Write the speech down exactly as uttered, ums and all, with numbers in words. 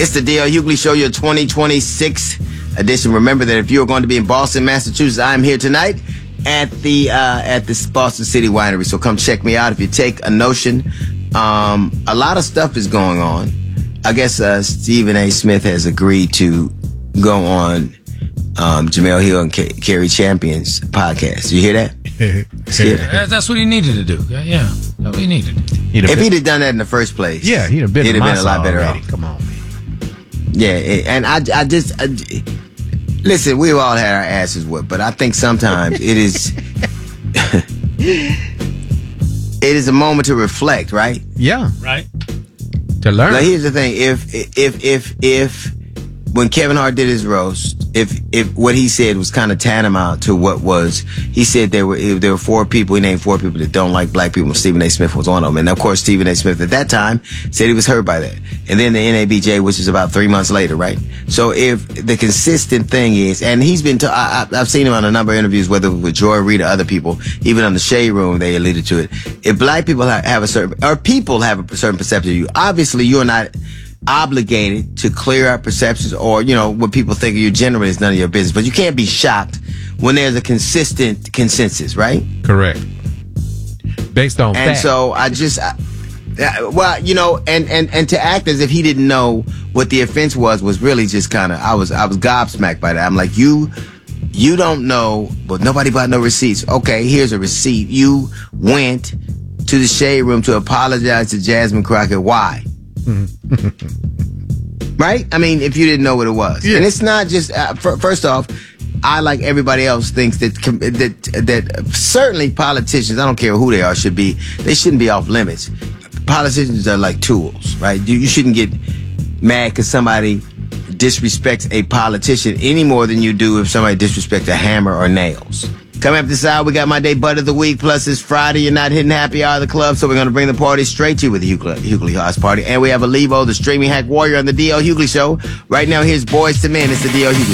It's the D L Hughley Show, your twenty twenty-six edition. Remember that if you are going to be in Boston, Massachusetts, I'm here tonight at the uh, at this Boston City Winery. So come check me out if you take a notion. Um, a lot of stuff is going on. I guess uh, Stephen A. Smith has agreed to go on um, Jamel Hill and K- Carrie Champion's podcast. You hear that? Yeah, that's what he needed to do. Yeah, yeah. That's what he needed. He'd if he'd have done that in the first place, yeah, he'd have been, he'd have been a lot better already. off. Come on, man. Yeah, and I, I just I, listen. We've all had our asses whipped, but I think sometimes it is it is a moment to reflect, right? Yeah, right. To learn. Now, here's the thing: if if if if when Kevin Hart did his roast, if if what he said was kind of tantamount to what was, he said there were if there were four people. He named four people that don't like black people. Stephen A. Smith was one of them, and of course, Stephen A. Smith at that time said he was hurt by that. And then the N A B J, which is about three months later, right? So if the consistent thing is, and he's been, to, I, I've seen him on a number of interviews, whether with Joy Reid or other people, even on the Shade Room, they alluded to it. If black people have a certain, or people have a certain perception of you, obviously you're not obligated to clear up perceptions, or, you know, what people think of you generally is none of your business. But you can't be shocked when there's a consistent consensus, right? Correct. Based on and fact. so I just, I, well, you know, and, and, and to act as if he didn't know what the offense was was really just kind of, I was I was gobsmacked by that. I'm like, you you don't know, but nobody bought no receipts. Okay, here's a receipt. You went to the Shade Room to apologize to Jasmine Crockett. Why? Right? I mean, if you didn't know what it was. Yeah. And it's not just, uh, f- first off, I, like everybody else, thinks that that that certainly politicians, I don't care who they are, should be, they shouldn't be off limits. Politicians are like tools, right? You, you shouldn't get mad because somebody disrespects a politician any more than you do if somebody disrespects a hammer or nails. Coming up this hour, we got my day butt of the week, plus it's Friday. You're not hitting happy hour of the club, so we're going to bring the party straight to you with the Hughley, Hughley House Party. And we have a Levo, the streaming hack warrior on the D L Hughley Show. Right now, here's Boys to Men. It's the D L Hughley